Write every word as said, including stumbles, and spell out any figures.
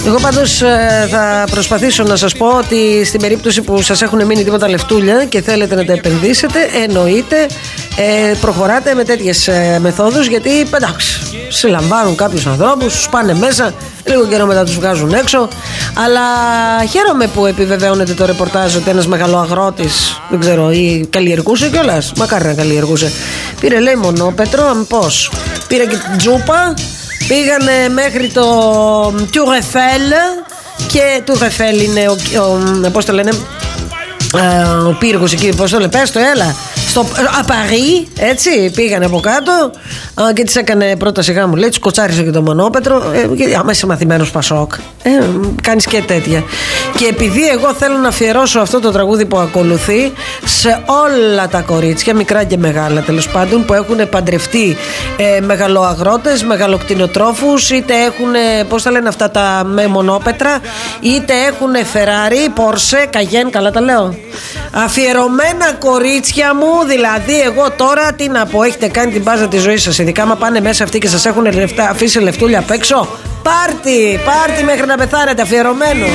Εγώ πάντως ε, θα προσπαθήσω να σας πω ότι στην περίπτωση που σας έχουν μείνει τίποτα λεφτούλια και θέλετε να τα επενδύσετε, εννοείται ε, προχωράτε με τέτοιες ε, μεθόδους, γιατί εντάξει, συλλαμβάνουν κάποιους ανθρώπους, τους πάνε μέσα, λίγο καιρό μετά τους βγάζουν έξω. Αλλά χαίρομαι που επιβεβαιώνεται το ρεπορτάζ ότι ένας μεγαλοαγρότης, δεν ξέρω, ή καλλιεργούσε κιόλας, μακάρι να καλλιεργούσε, πήρε λέει μονόπετρο, πώς, πήρε και την τζούπα, πήγανε μέχρι το Tour Eiffel, και Tour Eiffel είναι ο, ο, πώς το λένε, ο πύργος εκεί, πώς το λένε, πες το, έλα, στο Παρί, έτσι, πήγανε από κάτω και της έκανε πρόταση γάμου, λέει, τους κοτσάρισε και το μονόπετρο, ε, άμα είσαι μαθημένος Πασόκ, ε, κάνεις και τέτοια. Και επειδή εγώ θέλω να αφιερώσω αυτό το τραγούδι που ακολουθεί σε όλα τα κορίτσια, μικρά και μεγάλα τέλος πάντων, που έχουν παντρευτεί ε, μεγαλοαγρότες, μεγαλοκτηνοτρόφους, είτε έχουν, πώς τα λένε αυτά τα με μονόπετρα, είτε έχουν Ferrari, Porsche, Cayenne, καλά τα λέω, αφιερωμένα κορίτσια μου. Δηλαδή εγώ τώρα τι να πω, έχετε κάνει την μπάζα της ζωής σας, ειδικά μα πάνε μέσα αυτοί και σας έχουν λεφτά, αφήσει λεφτούλια απ' έξω, πάρτι, πάρτι μέχρι να πεθάνετε, αφιερωμένο.